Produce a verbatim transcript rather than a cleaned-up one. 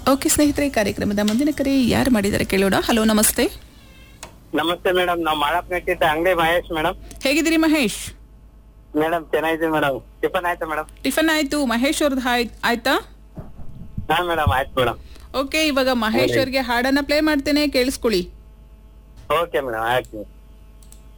Okay ಸ್ನೇಹಿತರೆ, ಕಾರ್ಯಕ್ರಮದ ಮುಂದಿನ ಕರೆ ಯಾರು ಮಾಡಿದ್ದಾರೆ ಕೇಳೋಣ. ಹಲೋ, ನಮಸ್ತೆ. ನಮಸ್ತೆ ಮೇಡಮ್, ನಾವು ಮಾಳಪ್ನಟ್ಟಿದ್ದ ಅಂಗಡಿ ಮಹೇಶ್ ಮೇಡಮ್. ಹೇಗಿದ್ದೀರಿ ಮಹೇಶ್? ಮೇಡಮ್ ಚೆನ್ನಾಗಿದೆ ಮೇಡಮ್. ಟಿಫನ್ ಆಯ್ತಾ ಮೇಡಮ್? ಟಿಫನ್ ಆಯ್ತು. ಮಹೇಶ್ ಅವ್ರದ್ದು ಆಯ್ತಾ? ಹಾ ಮೇಡಮ್, ಆಯ್ತು ಮೇಡಮ್. ಓಕೆ, ಇವಾಗ ಮಹೇಶ್ ಅವ್ರಿಗೆ ಹಾಡನ್ನ ಪ್ಲೇ ಮಾಡ್ತೇನೆ, ಕೇಳಿಸ್ಕೊಳ್ಳಿ. ಓಕೆ ಮೇಡಮ್, ಆಯ್ತು.